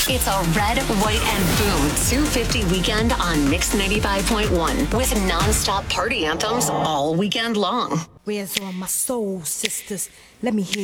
It's a red, white, and boom 250 weekend on Mix 95.1 with non-stop party anthems all weekend long. Where's all my soul sisters? Let me hear